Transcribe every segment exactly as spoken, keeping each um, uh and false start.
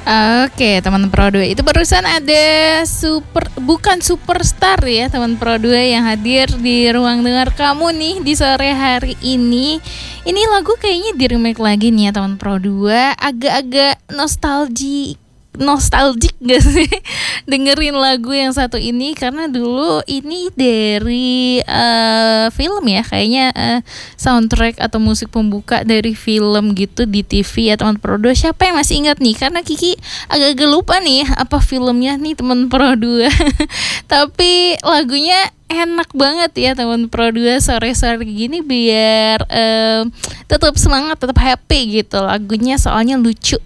Oke, teman Pro dua itu barusan ada super bukan superstar ya, teman Pro dua yang hadir di ruang dengar kamu nih di sore hari ini. Ini lagu kayaknya di-remake lagi nih ya, teman Pro dua, agak-agak nostalgia nostalgic gak sih dengerin lagu yang satu ini, karena dulu ini dari uh, film ya kayaknya, uh, soundtrack atau musik pembuka dari film gitu di T V ya teman Pro dua. Siapa yang masih ingat nih, karena Kiki agak-agak lupa nih apa filmnya nih teman Pro dua tapi lagunya enak banget ya teman Pro dua, sore-sore gini biar um, tetap semangat, tetap happy gitu lagunya, soalnya lucu.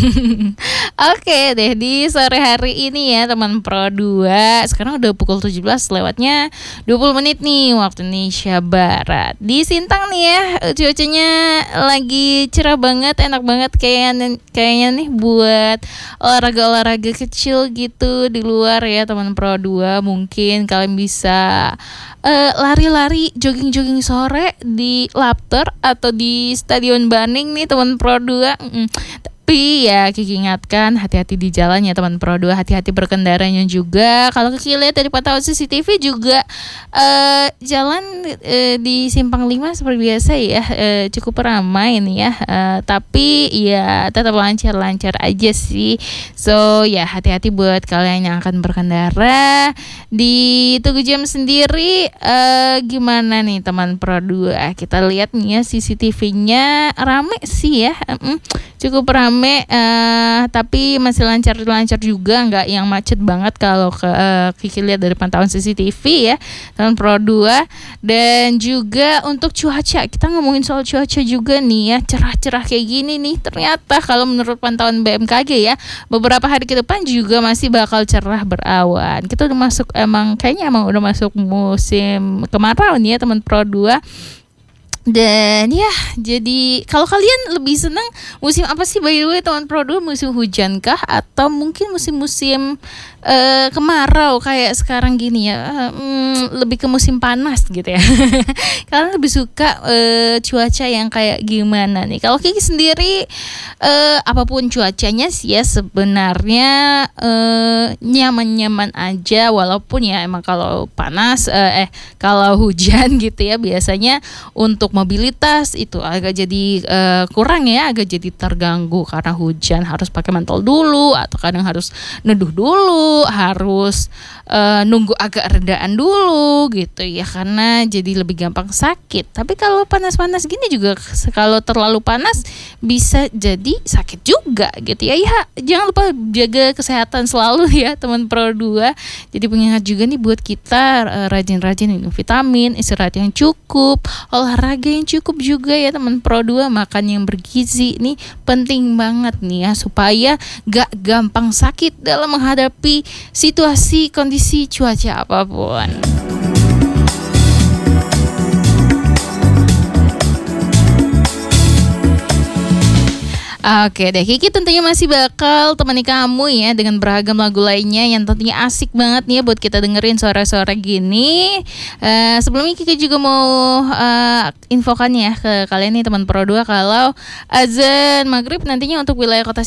Oke deh, di sore hari ini ya teman Pro dua, sekarang udah pukul tujuh belas lewatnya dua puluh menit nih waktu Indonesia Barat. Di Sintang nih ya, cuacanya lagi cerah banget, enak banget kayaknya kayaknya nih buat olahraga-olahraga kecil gitu di luar ya teman Pro dua. Mungkin kalian bisa Uh, lari-lari, jogging-jogging sore di Lapter atau di Stadion Baning nih teman Pro dua. Mm-mm. Tapi ya Kiki ingatkan, hati-hati di jalan ya teman Pro dua, hati-hati berkendaranya juga. Kalau Kiki lihat dari pantauan C C T V juga uh, jalan uh, di Simpang lima seperti biasa ya, uh, cukup ramai nih ya, uh, tapi ya tetap lancar-lancar aja sih. So ya hati-hati buat kalian yang akan berkendara di Tugu Jam sendiri. Uh, gimana nih teman Pro dua, kita lihat nih ya C C T V-nya rame sih ya, uh, cukup rame. Uh, tapi masih lancar-lancar juga, nggak yang macet banget kalau ke uh, Kiki lihat dari pantauan C C T V ya teman Pro dua. Dan juga untuk cuaca, kita ngomongin soal cuaca juga nih ya, cerah-cerah kayak gini nih ternyata kalau menurut pantauan B M K G ya, beberapa hari ke depan juga masih bakal cerah berawan. Kita udah masuk, emang kayaknya emang udah masuk musim kemarau nih ya teman Pro dua. Dan ya, jadi kalau kalian lebih senang musim apa sih by the way teman Pro dua, musim hujan kah atau mungkin musim-musim uh, kemarau kayak sekarang gini ya, hmm, lebih ke musim panas gitu ya. Kalian lebih suka uh, cuaca yang kayak gimana nih? Kalau Kiki sendiri uh, apapun cuacanya sih ya sebenarnya uh, nyaman-nyaman aja, walaupun ya emang kalau panas uh, eh kalau hujan gitu ya biasanya untuk mobilitas itu agak jadi uh, kurang ya, agak jadi terganggu karena hujan harus pakai mantel dulu, atau kadang harus neduh dulu, harus uh, nunggu agak redaan dulu gitu ya, karena jadi lebih gampang sakit. Tapi kalau panas-panas gini juga, kalau terlalu panas bisa jadi sakit juga gitu ya. Ya jangan lupa jaga kesehatan selalu ya teman Pro dua. Jadi pengingat juga nih buat kita, uh, rajin-rajin minum vitamin, istirahat yang cukup, olahraga yang cukup juga ya teman Pro dua, makan yang bergizi nih penting banget nih ya, supaya gak gampang sakit dalam menghadapi situasi kondisi cuaca apapun. Oke deh, Kiki tentunya masih bakal temani kamu ya dengan beragam lagu lainnya yang tentunya asik banget nih ya buat kita dengerin sore-sore gini. Uh, sebelumnya Kiki juga mau uh, infokan ya ke kalian nih teman Pro dua, kalau azan maghrib nantinya untuk wilayah kota